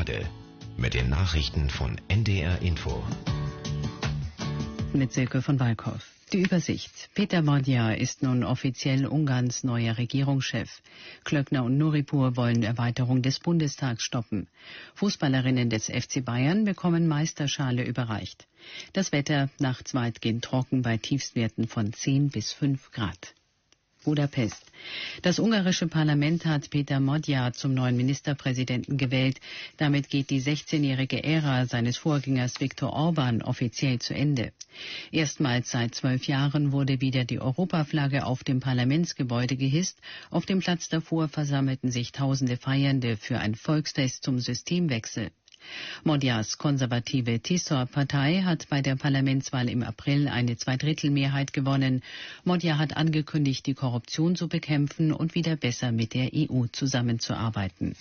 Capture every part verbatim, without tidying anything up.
Grade mit den Nachrichten von N D R Info. Mit Silke von Walkow. Die Übersicht. Peter Magyar ist nun offiziell Ungarns neuer Regierungschef. Klöckner und Nuripur wollen Erweiterung des Bundestags stoppen. Fußballerinnen des F C Bayern bekommen Meisterschale überreicht. Das Wetter nachts weitgehend trocken bei Tiefstwerten von zehn bis fünf Grad. Budapest. Das ungarische Parlament hat Peter Magyar zum neuen Ministerpräsidenten gewählt. Damit geht die sechzehnjährige Ära seines Vorgängers Viktor Orbán offiziell zu Ende. Erstmals seit zwölf Jahren wurde wieder die Europaflagge auf dem Parlamentsgebäude gehisst. Auf dem Platz davor versammelten sich tausende Feiernde für ein Volksfest zum Systemwechsel. Magyars konservative Tisza-Partei hat bei der Parlamentswahl im April eine Zweidrittelmehrheit gewonnen. Magyar hat angekündigt, die Korruption zu bekämpfen und wieder besser mit der E U zusammenzuarbeiten.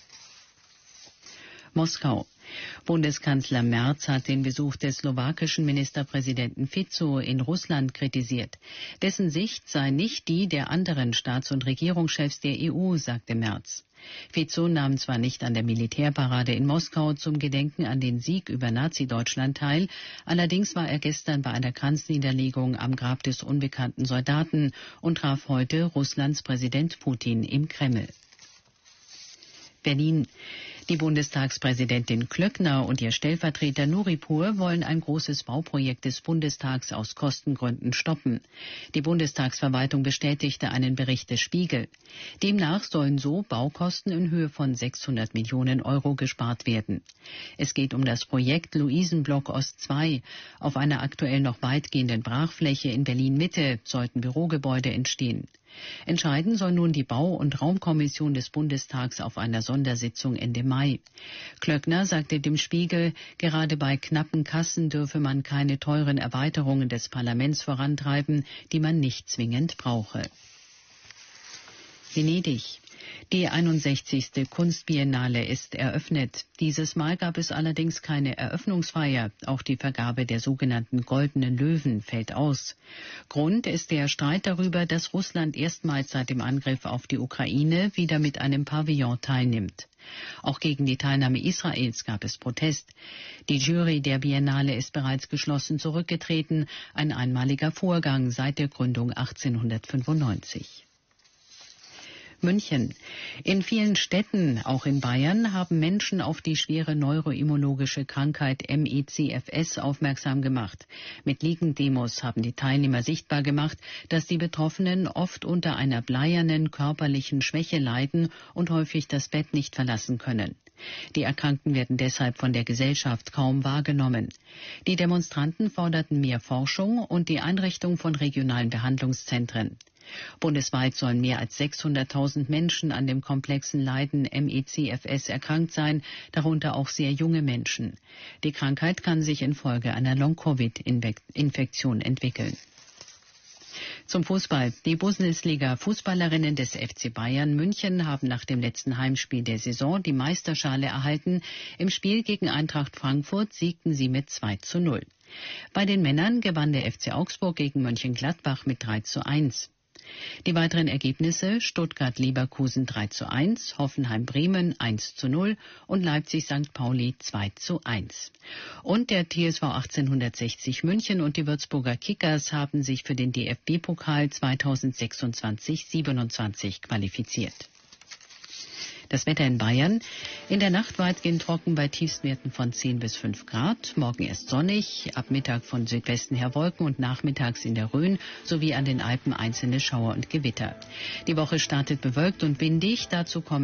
Moskau. Bundeskanzler Merz hat den Besuch des slowakischen Ministerpräsidenten Fico in Russland kritisiert. Dessen Sicht sei nicht die der anderen Staats- und Regierungschefs der E U, sagte Merz. Fico nahm zwar nicht an der Militärparade in Moskau zum Gedenken an den Sieg über Nazi-Deutschland teil, allerdings war er gestern bei einer Kranzniederlegung am Grab des unbekannten Soldaten und traf heute Russlands Präsident Putin im Kreml. Berlin. Die Bundestagspräsidentin Klöckner und ihr Stellvertreter Nuripur wollen ein großes Bauprojekt des Bundestags aus Kostengründen stoppen. Die Bundestagsverwaltung bestätigte einen Bericht des Spiegel. Demnach sollen so Baukosten in Höhe von sechshundert Millionen Euro gespart werden. Es geht um das Projekt Luisenblock Ost zwei. Auf einer aktuell noch weitgehenden Brachfläche in Berlin-Mitte sollten Bürogebäude entstehen. Entscheiden soll nun die Bau- und Raumkommission des Bundestags auf einer Sondersitzung Ende Mai. Klöckner sagte dem Spiegel, gerade bei knappen Kassen dürfe man keine teuren Erweiterungen des Parlaments vorantreiben, die man nicht zwingend brauche. Venedig. Die einundsechzigste Kunstbiennale ist eröffnet. Dieses Mal gab es allerdings keine Eröffnungsfeier. Auch die Vergabe der sogenannten Goldenen Löwen fällt aus. Grund ist der Streit darüber, dass Russland erstmals seit dem Angriff auf die Ukraine wieder mit einem Pavillon teilnimmt. Auch gegen die Teilnahme Israels gab es Protest. Die Jury der Biennale ist bereits geschlossen zurückgetreten, ein einmaliger Vorgang seit der Gründung achtzehnhundertfünfundneunzig. München. In vielen Städten, auch in Bayern, haben Menschen auf die schwere neuroimmunologische Krankheit M E C F S aufmerksam gemacht. Mit Liegendemos haben die Teilnehmer sichtbar gemacht, dass die Betroffenen oft unter einer bleiernen körperlichen Schwäche leiden und häufig das Bett nicht verlassen können. Die Erkrankten werden deshalb von der Gesellschaft kaum wahrgenommen. Die Demonstranten forderten mehr Forschung und die Einrichtung von regionalen Behandlungszentren. Bundesweit sollen mehr als sechshunderttausend Menschen an dem komplexen Leiden M E C F S erkrankt sein, darunter auch sehr junge Menschen. Die Krankheit kann sich infolge einer Long-Covid-Infektion entwickeln. Zum Fußball. Die Bundesliga-Fußballerinnen des F C Bayern München haben nach dem letzten Heimspiel der Saison die Meisterschale erhalten. Im Spiel gegen Eintracht Frankfurt siegten sie mit zwei zu null. Bei den Männern gewann der F C Augsburg gegen Mönchengladbach mit drei zu eins. Die weiteren Ergebnisse: Stuttgart-Leverkusen drei zu eins, Hoffenheim-Bremen eins zu null und Leipzig-Sankt Pauli zwei zu eins. Und der T S V achtzehnhundertsechzig München und die Würzburger Kickers haben sich für den D F B-Pokal zweitausendsechsundzwanzig siebenundzwanzig qualifiziert. Das Wetter in Bayern. In der Nacht weitgehend trocken bei Tiefstwerten von zehn bis fünf Grad. Morgen erst sonnig, ab Mittag von Südwesten her Wolken und nachmittags in der Rhön sowie an den Alpen einzelne Schauer und Gewitter. Die Woche startet bewölkt und windig. Dazu kommen